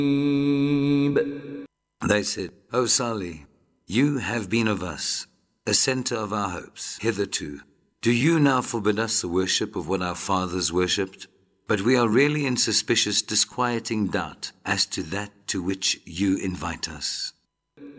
They said, O Salih, you have been of us a center of our hopes hitherto. Do you now forbid us the worship of what our fathers worshipped? But we are really in suspicious, disquieting doubt as to that to which you invite us.